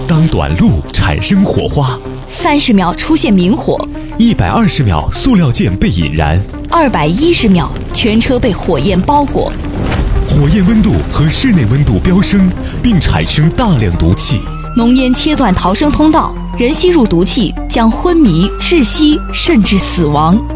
当短路产生火花 ，30秒出现明火 ，120秒塑料件被引燃 ，210秒全车被火焰包裹。 火焰温度和室内温度飙升，并产生大量毒气。 浓烟切断逃生通道，人吸入毒气将昏迷、窒息甚至死亡。